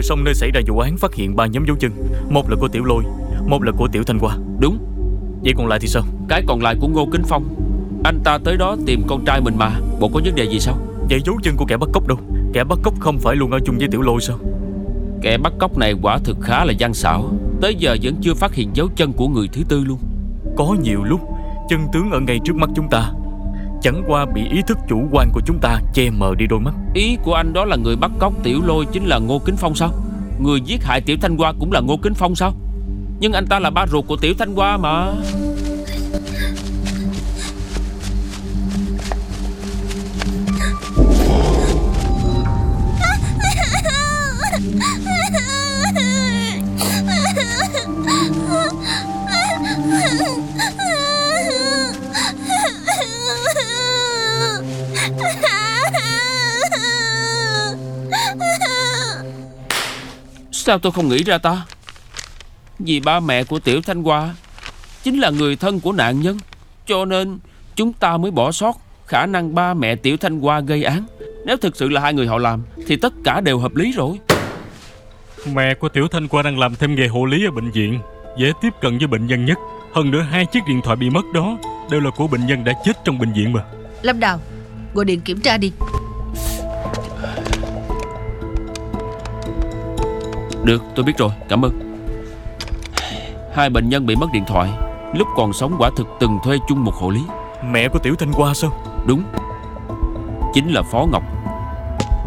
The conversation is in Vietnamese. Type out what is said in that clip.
Sông nơi xảy ra vụ án phát hiện 3 nhóm dấu chân. Một là của Tiểu Lôi, một là của Tiểu Thanh Hoa. Đúng. Vậy còn lại thì sao? Cái còn lại của Ngô Kính Phong. Anh ta tới đó tìm con trai mình mà. Bộ có vấn đề gì sao? Vậy dấu chân của kẻ bắt cóc đâu? Kẻ bắt cóc không phải luôn ở chung với Tiểu Lôi sao? Kẻ bắt cóc này quả thực khá là gian xảo. Tới giờ vẫn chưa phát hiện dấu chân của người thứ tư luôn. Có nhiều lúc chân tướng ở ngay trước mắt chúng ta, chẳng qua bị ý thức chủ quan của chúng ta che mờ đi đôi mắt. Ý của anh đó là người bắt cóc Tiểu Lôi chính là Ngô Kính Phong sao? Người giết hại Tiểu Thanh Hoa cũng là Ngô Kính Phong sao? Nhưng anh ta là ba ruột của Tiểu Thanh Hoa mà. Sao tôi không nghĩ ra ta? Vì ba mẹ của Tiểu Thanh Hoa chính là người thân của nạn nhân, cho nên chúng ta mới bỏ sót khả năng ba mẹ Tiểu Thanh Hoa gây án. Nếu thực sự là hai người họ làm thì tất cả đều hợp lý rồi. Mẹ của Tiểu Thanh Hoa đang làm thêm nghề hộ lý ở bệnh viện, dễ tiếp cận với bệnh nhân nhất. Hơn nữa 2 chiếc điện thoại bị mất đó đều là của bệnh nhân đã chết trong bệnh viện mà. Lâm Đào, gọi điện kiểm tra đi. Được, tôi biết rồi, cảm ơn. 2 bệnh nhân bị mất điện thoại, lúc còn sống quả thực từng thuê chung một hộ lý. Mẹ của Tiểu Thanh Hoa sao? Đúng, chính là Phó Ngọc.